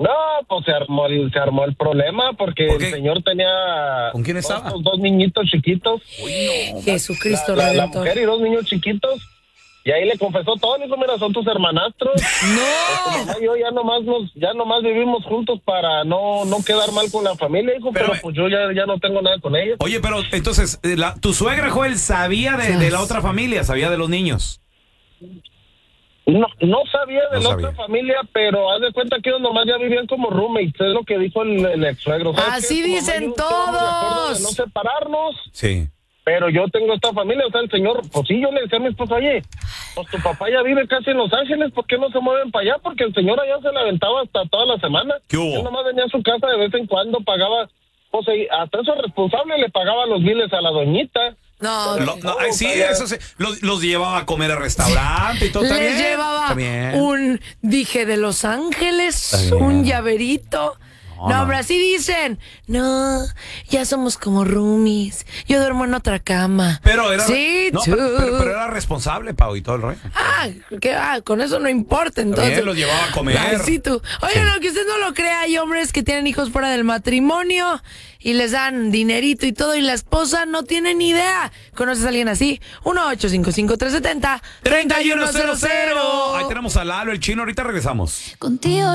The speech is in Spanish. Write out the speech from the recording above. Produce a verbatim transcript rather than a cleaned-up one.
No, pues se armó el, se armó el problema porque ¿Por qué? el señor tenía... ¿Con quién estaba? Dos, dos niñitos chiquitos. Uy, no. Jesucristo La, la, la Redentor. mujer y dos niños chiquitos. Y ahí le confesó todo, le dijo, mira, son tus hermanastros. ¡No! Mamá y yo ya nomás nos, ya nomás vivimos juntos para no, no quedar mal con la familia, hijo, pero, Pero- pues yo ya, ya no tengo nada con ellos. Oye, pero entonces, eh, la, tu suegra, Joel, sabía de, de la otra familia, sabía de los niños. No, no sabía de No la sabía. otra familia, pero haz de cuenta que ellos nomás ya vivían como roommates, es lo que dijo el, el ex suegro. Así dicen todos. De no separarnos, Sí. pero yo tengo esta familia, o sea, el señor, pues sí, yo le decía a mi esposa, oye, pues tu papá ya vive casi en Los Ángeles, ¿por qué no se mueven para allá? Porque el señor allá se la aventaba hasta toda la semana. ¿Qué hubo? Él nomás venía a su casa de vez en cuando, pagaba, pues hasta eso responsable le pagaba los biles a la doñita. No, Lo- no, ay, sí, eso sí. Los, los llevaba a comer al restaurante y todo. Está les bien, llevaba está bien. un dije de Los Ángeles, Está bien. un llaverito. No, no. hombre, así dicen. No, ya somos como roomies. Yo duermo en otra cama. Pero era, Sí, no, tú. pero, pero- pero era responsable, Pau, y todo el rollo. Ah, que, ah, con eso no importa, entonces. Bien, los llevaba a comer. Ay, sí, tú. Oye, Sí. no, que usted no lo crea, hay hombres que tienen hijos fuera del matrimonio y les dan dinerito y todo, y la esposa no tiene ni idea. ¿Conoces a alguien así? uno ocho cinco cinco, tres siete cero, tres uno cero cero. Ahí tenemos a Lalo, el chino. Ahorita regresamos. Contigo